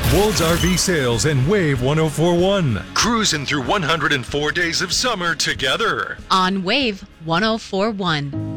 Ward's RV Sales and Wave 1041. Cruising through 104 days of summer together. On Wave 1041.